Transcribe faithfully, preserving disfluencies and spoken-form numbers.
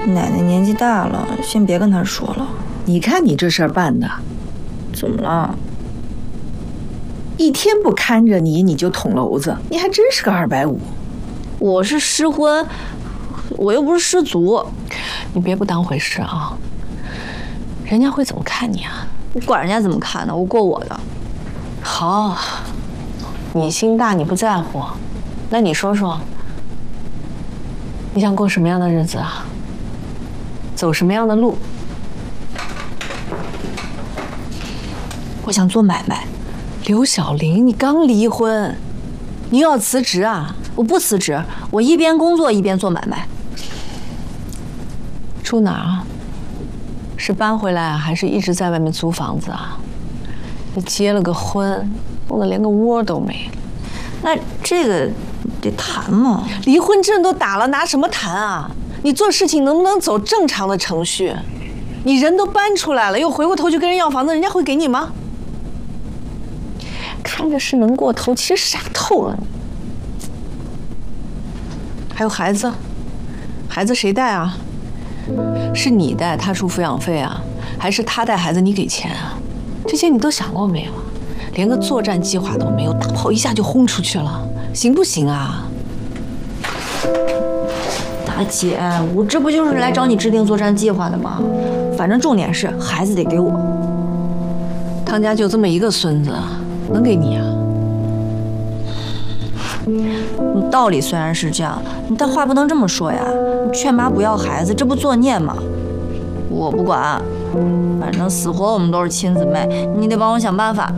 奶奶年纪大了，先别跟她说了。 你看你这事儿办的， 怎么了？ 一天不看着你，你就捅娄子，你还真是个二百五。 我是失婚，我又不是失足。 你别不当回事啊！人家会怎么看你啊？ 我管人家怎么看呢？我过我的。 好，你心大，你不在乎。那你说说，你想过什么样的日子啊？走什么样的路？ 我想做买卖。 刘小玲，你刚离婚，你又要辞职啊？ 我不辞职，我一边工作一边做买卖。 住哪儿啊？是搬回来啊，还是一直在外面租房子啊？你结了个婚，弄得连个窝都没了。 那这个得谈嘛。 离婚证都打了，拿什么谈啊？你做事情能不能走正常的程序？你人都搬出来了，又回过头去跟人要房子，人家会给你吗？看着是能过头，其实傻透了。还有孩子，孩子谁带啊？是你带，他出抚养费啊，还是他带孩子你给钱啊？这些你都想过没有？连个作战计划都没有，大炮一下就轰出去了，行不行啊？ 大姐，我这不就是来找你制定作战计划的吗？反正重点是孩子得给我。 汤家就这么一个孙子，能给你啊？ 道理虽然是这样，但话不能这么说呀。劝妈不要孩子，这不作孽吗？我不管，反正死活我们都是亲姊妹，你得帮我想办法。